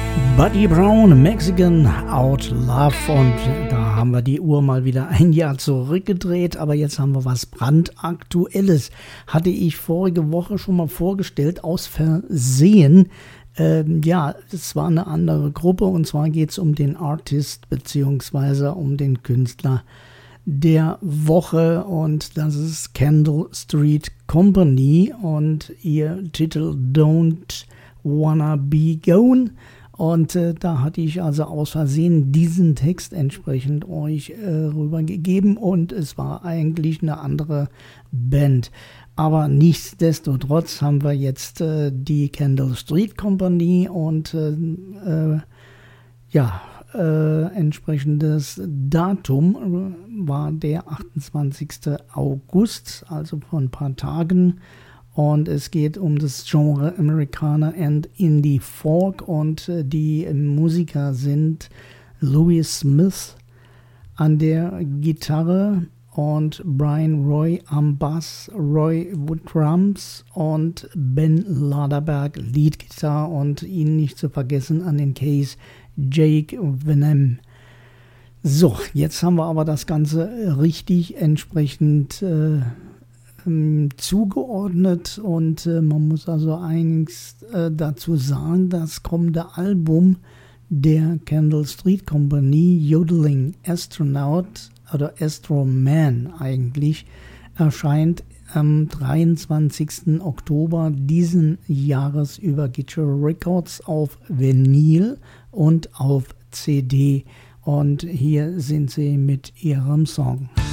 Buddy Brown, Mexican Out Love, und da haben wir die Uhr mal wieder ein Jahr zurückgedreht, aber jetzt haben wir was brandaktuelles. Hatte ich vorige Woche schon mal vorgestellt, aus Versehen. Ja, es war eine andere Gruppe, und zwar geht es um den Artist bzw. um den Künstler der Woche, und das ist Candle Street Company und ihr Titel Don't Wanna Be Gone. Und da hatte ich also aus Versehen diesen Text entsprechend euch rübergegeben, und es war eigentlich eine andere Band. Aber nichtsdestotrotz haben wir jetzt die Candle Street Company, und entsprechendes Datum war der 28. August, also vor ein paar Tagen. Und es geht um das Genre Americana and Indie Folk, und die Musiker sind Louis Smith an der Gitarre und Brian Roy am Bass, Roy Wood Drums und Ben Laderberg Leadgitarre, und ihn nicht zu vergessen an den Keys Jake Venom. So, jetzt haben wir aber das Ganze richtig entsprechend zugeordnet, und man muss also einiges dazu sagen. Das kommende Album der Candle Street Company, Yodeling Astronaut oder Astroman eigentlich, erscheint am 23. Oktober diesen Jahres über Guitar Records auf Vinyl und auf CD, und hier sind sie mit ihrem Song.